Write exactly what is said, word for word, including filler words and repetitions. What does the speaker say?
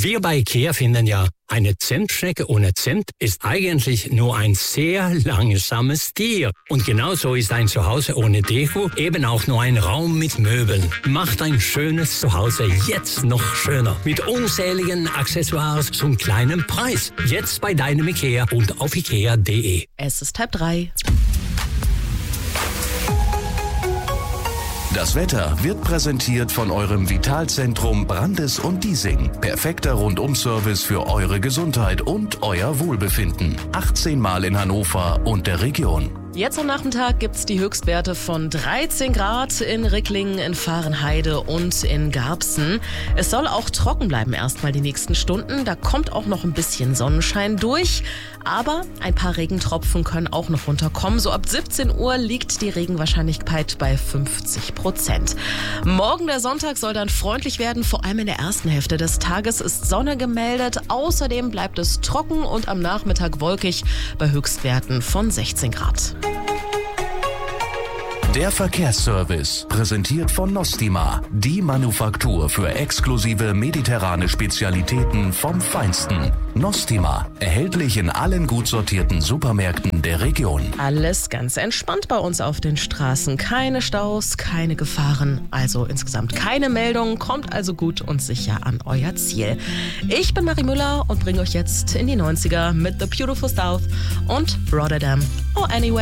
Wir bei IKEA finden ja, eine Zimtschnecke ohne Zimt ist eigentlich nur ein sehr langsames Tier. Und genauso ist ein Zuhause ohne Deko eben auch nur ein Raum mit Möbeln. Macht ein schönes Zuhause jetzt noch schöner. Mit unzähligen Accessoires zum kleinen Preis. Jetzt bei deinem IKEA und auf ikea punkt de. Es ist halb drei. Das Wetter wird präsentiert von eurem Vitalzentrum Brandes und Diesing. Perfekter Rundum-Service für eure Gesundheit und euer Wohlbefinden. achtzehn Mal in Hannover und der Region. Jetzt am Nachmittag gibt's die Höchstwerte von dreizehn Grad in Ricklingen, in Vahrenheide und in Garbsen. Es soll auch trocken bleiben erstmal die nächsten Stunden. Da kommt auch noch ein bisschen Sonnenschein durch. Aber ein paar Regentropfen können auch noch runterkommen. So ab siebzehn Uhr liegt die Regenwahrscheinlichkeit bei fünfzig Prozent. Morgen, der Sonntag, soll dann freundlich werden. Vor allem in der ersten Hälfte des Tages ist Sonne gemeldet. Außerdem bleibt es trocken und am Nachmittag wolkig bei Höchstwerten von sechzehn Grad. Der Verkehrsservice, präsentiert von Nostima, die Manufaktur für exklusive mediterrane Spezialitäten vom Feinsten. Nostima, erhältlich in allen gut sortierten Supermärkten der Region. Alles ganz entspannt bei uns auf den Straßen. Keine Staus, keine Gefahren, also insgesamt keine Meldungen. Kommt also gut und sicher an euer Ziel. Ich bin Marie Müller und bringe euch jetzt in die neunziger mit The Beautiful South und Rotterdam. Oh, anyway.